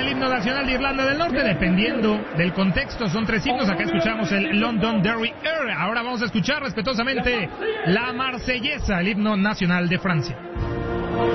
el himno nacional de Irlanda del Norte, dependiendo del contexto. Son 3 himnos. Acá escuchamos el Londonderry Air. Ahora vamos a escuchar respetuosamente la Marsellesa, el himno nacional de Francia.